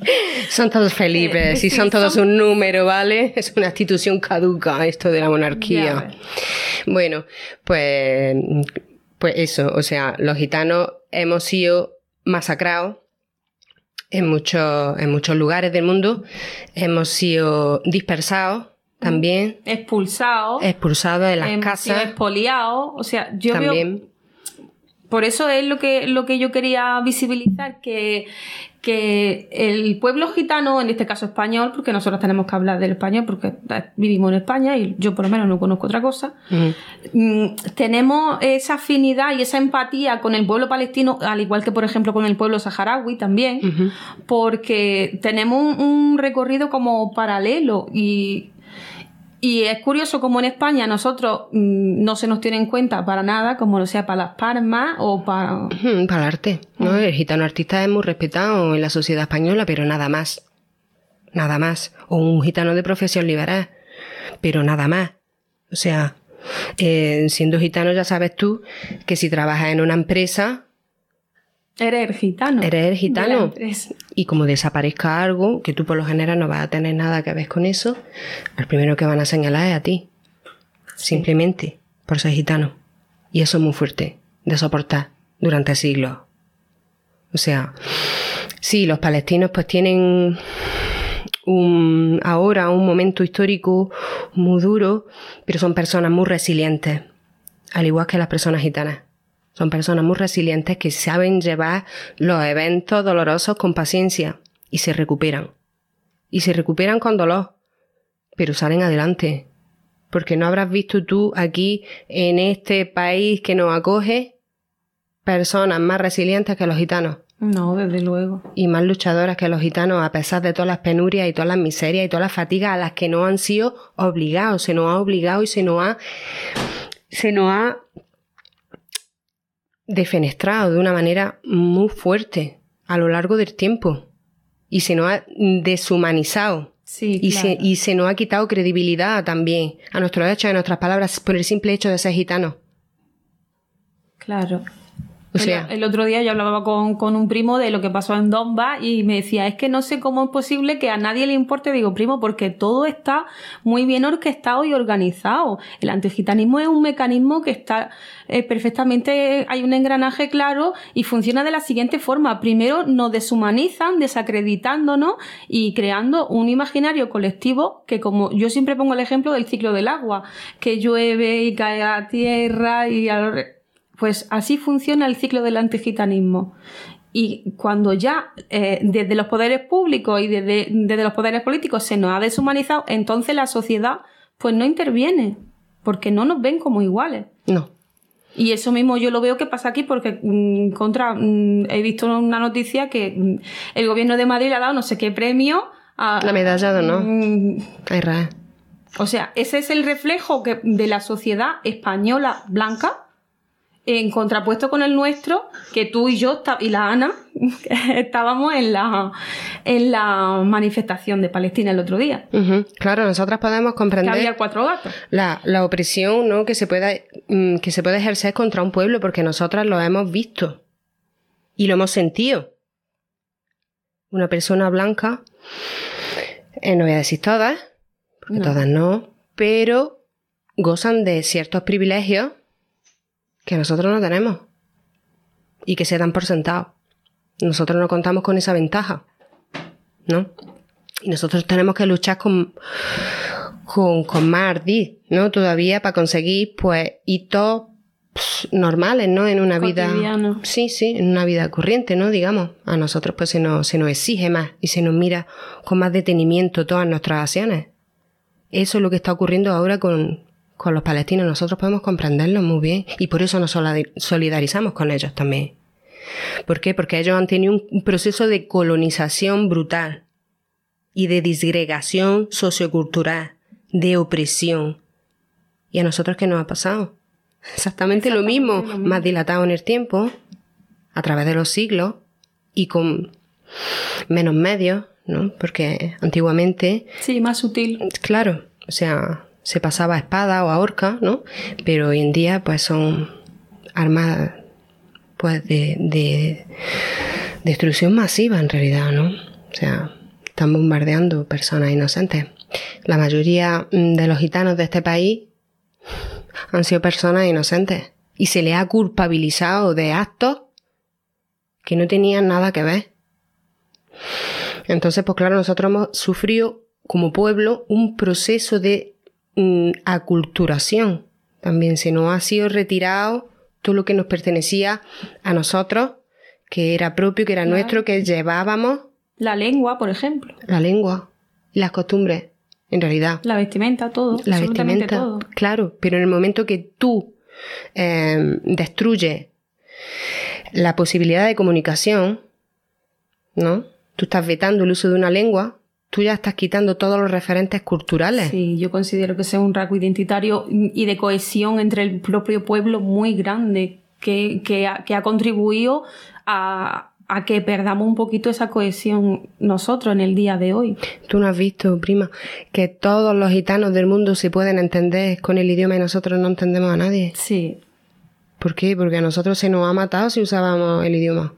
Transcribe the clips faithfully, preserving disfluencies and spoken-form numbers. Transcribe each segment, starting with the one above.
Son todos Felipes Eh, y sí, son todos son- un número, ¿vale? Es una institución caduca esto de la monarquía. Ya ves. Bueno, pues, pues eso, o sea, los gitanos hemos sido masacrados en muchos, en muchos lugares del mundo, hemos sido dispersados también, Expulsados. expulsados de las hemos sido casas expoliados. O sea, yo veo... también. Por eso es lo que, lo que yo quería visibilizar, que, que el pueblo gitano, en este caso español, porque nosotros tenemos que hablar del español, porque vivimos en España y yo por lo menos no conozco otra cosa, Ujú. mm, tenemos esa afinidad y esa empatía con el pueblo palestino, al igual que por ejemplo con el pueblo saharaui también, Ujú. porque tenemos un, un recorrido como paralelo y... Y es curioso como en España nosotros mmm, no se nos tiene en cuenta para nada, como lo sea para Las Palmas o para... Ujú, para el arte, ¿no? El gitano artista es muy respetado en la sociedad española, pero nada más. Nada más. O un gitano de profesión liberal, pero nada más. O sea, eh, siendo gitano ya sabes tú que si trabajas en una empresa, Eres el gitano. eres el de la gitano. empresa. Y como desaparezca algo, que tú por lo general no vas a tener nada que ver con eso, el primero que van a señalar es a ti. Simplemente por ser gitano. Y eso es muy fuerte de soportar durante siglos. O sea, sí, los palestinos pues tienen un, ahora un momento histórico muy duro, pero son personas muy resilientes, al igual que las personas gitanas. Son personas muy resilientes que saben llevar los eventos dolorosos con paciencia y se recuperan. Y se recuperan con dolor, pero salen adelante. Porque no habrás visto tú aquí, en este país que nos acoge, personas más resilientes que los gitanos. No, desde luego. Y más luchadoras que los gitanos, a pesar de todas las penurias y todas las miserias y todas las fatigas a las que no han sido obligados. Se nos ha obligado y se nos ha... Se nos ha defenestrado de una manera muy fuerte a lo largo del tiempo. Y se nos ha deshumanizado. Sí, Y, claro. se, y se nos ha quitado credibilidad también a nuestros hechos y a nuestras palabras por el simple hecho de ser gitanos. Claro. O sea, el, el otro día yo hablaba con, con un primo de lo que pasó en Donbass y me decía, es que no sé cómo es posible que a nadie le importe. Digo, primo, porque todo está muy bien orquestado y organizado. El antigitanismo es un mecanismo que está eh, perfectamente, hay un engranaje claro y funciona de la siguiente forma. Primero nos deshumanizan, desacreditándonos y creando un imaginario colectivo que, como yo siempre pongo el ejemplo del ciclo del agua, que llueve y cae a la tierra y al... Pues así funciona el ciclo del antigitanismo. Y cuando ya eh, desde los poderes públicos y desde, desde los poderes políticos se nos ha deshumanizado, entonces la sociedad pues no interviene, porque no nos ven como iguales. no. Y eso mismo yo lo veo que pasa aquí porque mmm, contra mmm, he visto una noticia que mmm, el gobierno de Madrid le ha dado no sé qué premio a... La medalla de honor mmm, a Israel. o sea, ese es el reflejo que, de la sociedad española blanca, en contrapuesto con el nuestro, que tú y yo y la Ana estábamos en la, en la manifestación de Palestina el otro día. Uh-huh. Claro, nosotras podemos Que comprender había cuatro gatos. la, la opresión, ¿no? que se puede mm, que se puede ejercer contra un pueblo, porque nosotras lo hemos visto y lo hemos sentido. Una persona blanca, eh, no voy a decir todas, porque No. todas no, pero gozan de ciertos privilegios que nosotros no tenemos y que se dan por sentado. Nosotros no contamos con esa ventaja, ¿no? Y nosotros tenemos que luchar con, con, con más ardid, ¿no? Todavía para conseguir, pues, hitos pss, normales, ¿no? En una vida... Cotidiano. Sí, sí, en una vida corriente, ¿no? Digamos, a nosotros pues se nos, se nos exige más y se nos mira con más detenimiento todas nuestras acciones. Eso es lo que está ocurriendo ahora con... Con los palestinos. Nosotros podemos comprenderlos muy bien y por eso nos solidarizamos con ellos también. ¿Por qué? Porque ellos han tenido un proceso de colonización brutal y de disgregación sociocultural, de opresión. ¿Y a nosotros qué nos ha pasado? Exactamente, Exactamente lo, mismo, lo mismo, más dilatado en el tiempo, a través de los siglos y con menos medios, ¿no? Porque antiguamente... Sí, más sutil. Claro, o sea... se pasaba a espada o a horca, ¿no? Pero hoy en día, pues, son armas, pues, de, de destrucción masiva, en realidad, ¿no? O sea, están bombardeando personas inocentes. La mayoría de los gitanos de este país han sido personas inocentes y se les ha culpabilizado de actos que no tenían nada que ver. Entonces, pues claro, nosotros hemos sufrido como pueblo un proceso de mm, aculturación. También se nos ha sido retirado todo lo que nos pertenecía a nosotros, que era propio, que era claro. nuestro, que llevábamos. La lengua, por ejemplo. La lengua y las costumbres, en realidad. La vestimenta, todo. La vestimenta, todo. Claro, pero en el momento que tú eh, destruyes la posibilidad de comunicación, ¿no? Tú estás vetando el uso de una lengua, tú ya estás quitando todos los referentes culturales. Sí, yo considero que ese es un rasgo identitario y de cohesión entre el propio pueblo muy grande, que, que, ha, que ha contribuido a, a que perdamos un poquito esa cohesión nosotros en el día de hoy. Tú no has visto, prima, que todos los gitanos del mundo se pueden entender con el idioma y nosotros no entendemos a nadie. Sí. ¿Por qué? Porque a nosotros se nos ha matado si usábamos el idioma.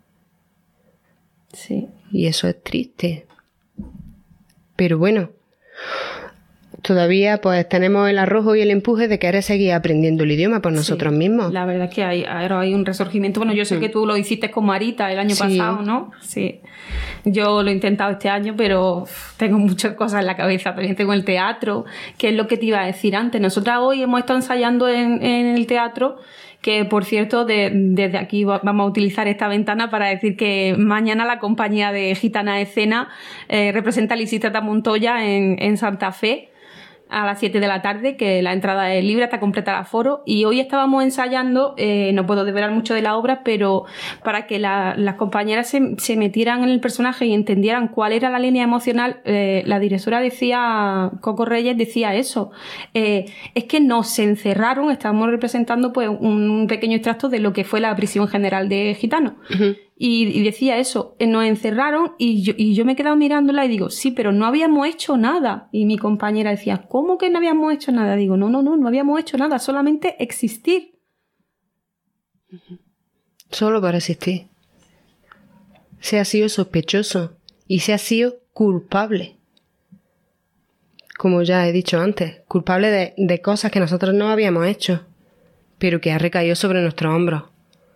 Sí. Y eso es triste. Pero bueno, todavía pues tenemos el arrojo y el empuje de querer seguir aprendiendo el idioma por nosotros sí, mismos. La verdad es que hay, hay un resurgimiento. Bueno, yo sé mm. que tú lo hiciste con Marita el año sí. pasado, ¿no? Sí. Yo lo he intentado este año, pero tengo muchas cosas en la cabeza. También tengo el teatro, que es lo que te iba a decir antes. Nosotras hoy hemos estado ensayando en, en el teatro, que por cierto, de, desde aquí vamos a utilizar esta ventana para decir que mañana la compañía de Gitana Escena eh, representa a Lisístrata Montoya en, en Santa Fe a las siete de la tarde, que la entrada es libre hasta completar aforo, y hoy estábamos ensayando, eh, no puedo desvelar mucho de la obra, pero para que la, las compañeras se, se metieran en el personaje y entendieran cuál era la línea emocional, eh, la directora decía, Coco Reyes decía eso, eh, es que nos encerraron, estábamos representando pues un pequeño extracto de lo que fue la prisión general de gitanos. Uh-huh. Y, y decía eso, nos encerraron y yo, y yo me he quedado mirándola y digo, sí, pero no habíamos hecho nada. Y mi compañera decía, ¿cómo que no habíamos hecho nada? Digo, no, no, no, no habíamos hecho nada, solamente existir. Solo para existir. Se ha sido sospechoso y se ha sido culpable. Como ya he dicho antes, culpable de, de cosas que nosotros no habíamos hecho, pero que ha recaído sobre nuestros hombros.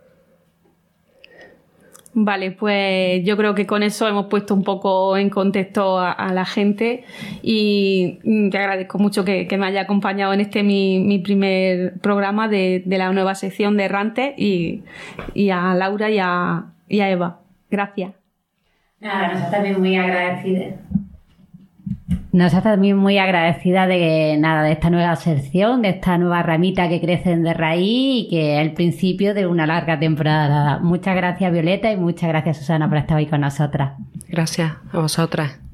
Vale, pues yo creo que con eso hemos puesto un poco en contexto a, a la gente y te agradezco mucho que, que me haya acompañado en este mi, mi primer programa de, de la nueva sección de Errantes y, y a Laura y a, y a Eva. Gracias. Nada, nosotros también muy agradecidas. Nosotros también muy agradecida de nada de esta nueva sección, de esta nueva ramita que crecen de raíz y que es el principio de una larga temporada. Muchas gracias, Violeta, y muchas gracias, Susana, por estar hoy con nosotras. Gracias a vosotras.